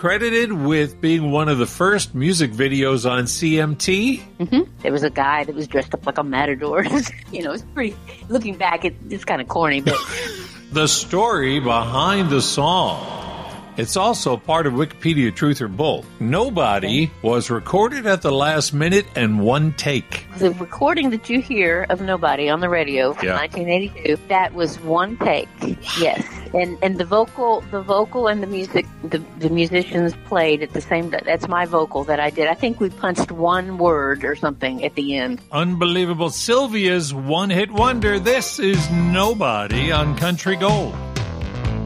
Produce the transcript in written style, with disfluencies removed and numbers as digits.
credited with being one of the first music videos on CMT. Mm-hmm. There was a guy that was dressed up like a matador. It's pretty, looking back, it's kind of corny, but... The story behind the song. It's also part of Wikipedia Truth or Bull. Nobody was recorded at the last minute and one take. The recording that you hear of Nobody on the radio from 1982, that was one take. Yes. And the vocal and the music, the musicians played at the same time. That's my vocal that I did. I think we punched one word or something at the end. Unbelievable. Sylvia's one-hit wonder. This is Nobody on Country Gold.